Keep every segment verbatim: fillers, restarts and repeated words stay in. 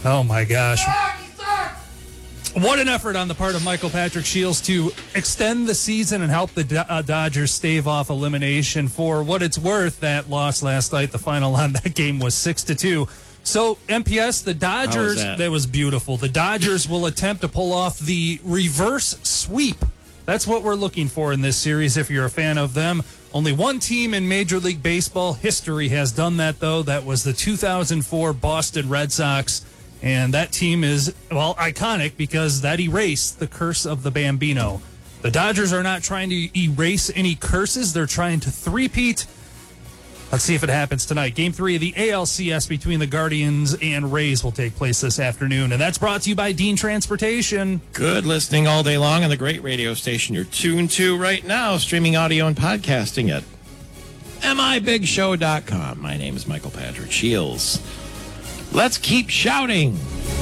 Oh, my gosh. What an effort on the part of Michael Patrick Shields to extend the season and help the Do- uh, Dodgers stave off elimination. For what it's worth, that loss last night, the final on that game was six to two. So, M P S, the Dodgers, that? that was beautiful. The Dodgers will attempt to pull off the reverse sweep. That's what we're looking for in this series if you're a fan of them. Only one team in Major League Baseball history has done that, though. That was the two thousand four Boston Red Sox. And that team is, well, iconic because that erased the curse of the Bambino. The Dodgers are not trying to erase any curses. They're trying to three-peat. Let's see if it happens tonight. Game three of the A L C S between the Guardians and Rays will take place this afternoon. And that's brought to you by Dean Transportation. Good listening all day long on the great radio station you're tuned to right now, streaming audio and podcasting at M I Big Show dot com. My name is Michael Patrick Shields. Let's keep shouting.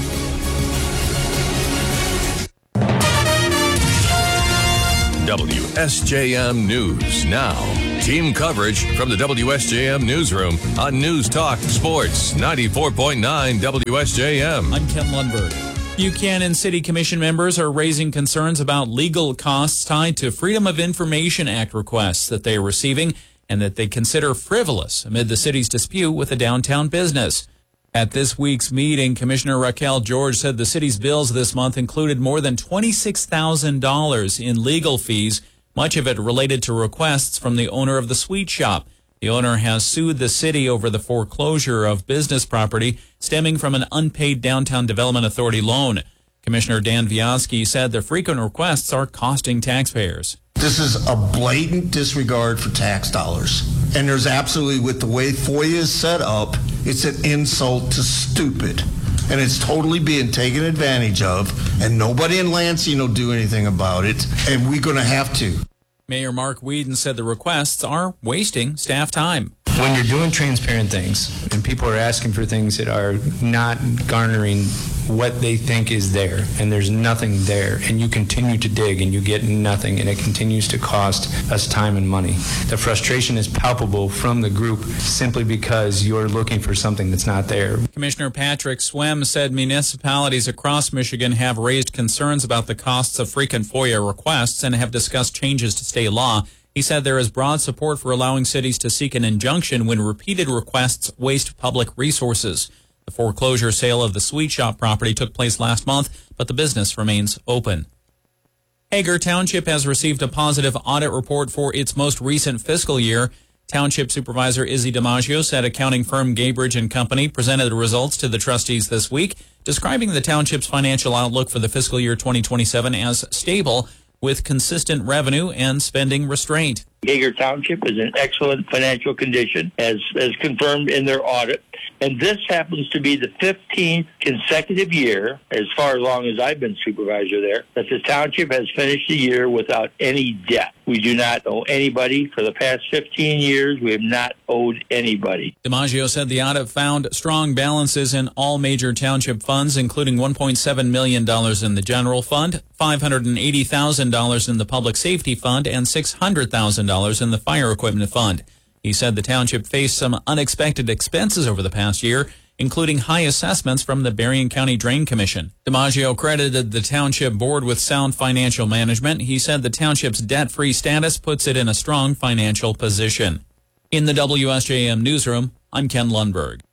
W S J M News Now. Team coverage from the W S J M Newsroom on News Talk Sports ninety-four point nine W S J M. I'm Ken Lundberg. Buchanan City Commission members are raising concerns about legal costs tied to Freedom of Information Act requests that they are receiving and that they consider frivolous amid the city's dispute with a downtown business. At this week's meeting, Commissioner Raquel George said the city's bills this month included more than twenty-six thousand dollars in legal fees, much of it related to requests from the owner of the sweet shop. The owner has sued the city over the foreclosure of business property stemming from an unpaid Downtown Development Authority loan. Commissioner Dan Viaski said the frequent requests are costing taxpayers. This is a blatant disregard for tax dollars. And there's absolutely, with the way FOIA is set up, it's an insult to stupid. And it's totally being taken advantage of, and nobody in Lansing will do anything about it, and we're going to have to. Mayor Mark Whedon said the requests are wasting staff time. When you're doing transparent things and people are asking for things that are not garnering what they think is there, and there's nothing there, and you continue to dig and you get nothing, and it continues to cost us time and money. The frustration is palpable from the group simply because you're looking for something that's not there. Commissioner Patrick Swem said municipalities across Michigan have raised concerns about the costs of frequent FOIA requests and have discussed changes to state law. He said there is broad support for allowing cities to seek an injunction when repeated requests waste public resources. The foreclosure sale of the sweet shop property took place last month, but the business remains open. Hager Township has received a positive audit report for its most recent fiscal year. Township Supervisor Izzy DiMaggio said accounting firm Gaybridge and Company presented the results to the trustees this week, describing the township's financial outlook for the fiscal year twenty twenty-seven as stable, with consistent revenue and spending restraint. Hager Township is in excellent financial condition, as, as confirmed in their audit. And this happens to be the fifteenth consecutive year, as far along as I've been supervisor there, that the township has finished the year without any debt. We do not owe anybody. For the past fifteen years, we have not owed anybody. DiMaggio said the audit found strong balances in all major township funds, including one point seven million dollars in the general fund, five hundred eighty thousand dollars in the public safety fund, and six hundred thousand dollars in the fire equipment fund. He said the township faced some unexpected expenses over the past year, including high assessments from the Berrien County Drain Commission. DiMaggio credited the township board with sound financial management. He said the township's debt-free status puts it in a strong financial position. In the W S J M newsroom, I'm Ken Lundberg.